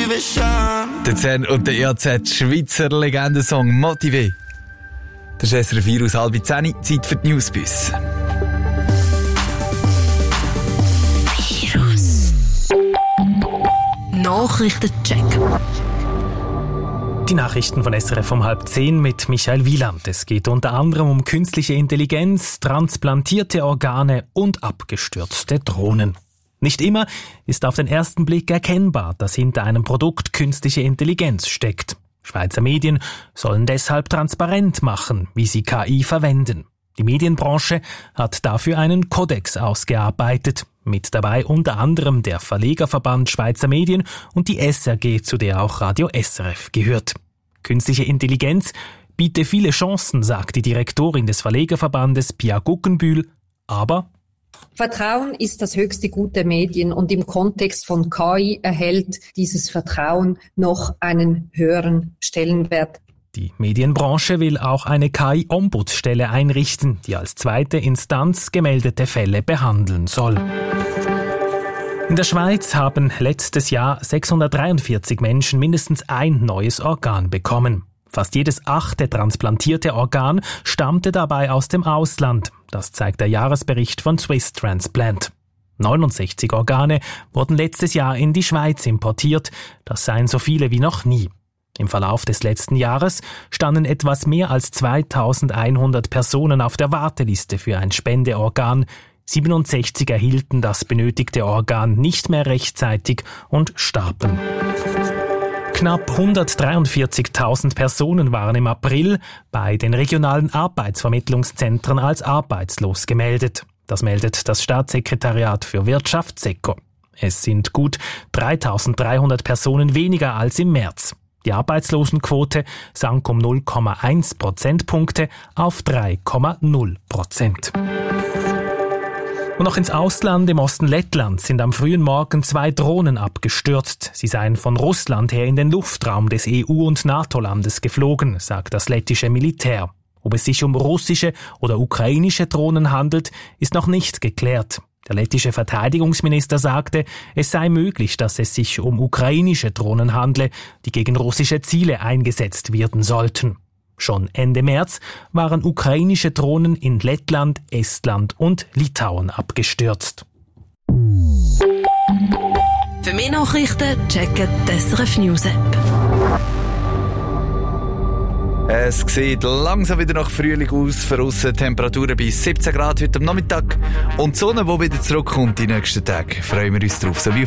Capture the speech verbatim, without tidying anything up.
Motivation. Der Zen und der E A Z Schweizer Legendensong Motivé. Das ist S R F vier aus halb zehn, Zeit für die Newsbiss. Virus. Nachrichtencheck. Die Nachrichten von S R F um halb zehn mit Michael Wieland. Es geht unter anderem um künstliche Intelligenz, transplantierte Organe und abgestürzte Drohnen. Nicht immer ist auf den ersten Blick erkennbar, dass hinter einem Produkt künstliche Intelligenz steckt. Schweizer Medien sollen deshalb transparent machen, wie sie K I verwenden. Die Medienbranche hat dafür einen Kodex ausgearbeitet. Mit dabei unter anderem der Verlegerverband Schweizer Medien und die S R G, zu der auch Radio S R F gehört. Künstliche Intelligenz biete viele Chancen, sagt die Direktorin des Verlegerverbandes Pia Guggenbühl, aber Vertrauen ist das höchste Gut der Medien und im Kontext von K I erhält dieses Vertrauen noch einen höheren Stellenwert. Die Medienbranche will auch eine K I-Ombudsstelle einrichten, die als zweite Instanz gemeldete Fälle behandeln soll. In der Schweiz haben letztes Jahr sechshundertdreiundvierzig Menschen mindestens ein neues Organ bekommen. Fast jedes achte transplantierte Organ stammte dabei aus dem Ausland. Das zeigt der Jahresbericht von Swiss Transplant. neunundsechzig Organe wurden letztes Jahr in die Schweiz importiert. Das seien so viele wie noch nie. Im Verlauf des letzten Jahres standen etwas mehr als zweitausendeinhundert Personen auf der Warteliste für ein Spendeorgan. siebenundsechzig erhielten das benötigte Organ nicht mehr rechtzeitig und starben. Knapp hundertdreiundvierzigtausend Personen waren im April bei den regionalen Arbeitsvermittlungszentren als arbeitslos gemeldet. Das meldet das Staatssekretariat für Wirtschaft SECO. Es sind gut dreitausenddreihundert Personen weniger als im März. Die Arbeitslosenquote sank um null Komma eins Prozentpunkte auf drei Komma null Prozent. Und noch ins Ausland. Im Osten Lettlands sind am frühen Morgen zwei Drohnen abgestürzt. Sie seien von Russland her in den Luftraum des E U- und NATO-Landes geflogen, sagt das lettische Militär. Ob es sich um russische oder ukrainische Drohnen handelt, ist noch nicht geklärt. Der lettische Verteidigungsminister sagte, es sei möglich, dass es sich um ukrainische Drohnen handle, die gegen russische Ziele eingesetzt werden sollten. Schon Ende März waren ukrainische Drohnen in Lettland, Estland und Litauen abgestürzt. Für mehr Nachrichten checken die S R F News App. Es sieht langsam wieder nach Frühling aus. Für aussen Temperaturen bis siebzehn Grad heute am Nachmittag. Und die Sonne, die wieder zurückkommt die nächsten Tage. Freuen wir uns drauf. So wie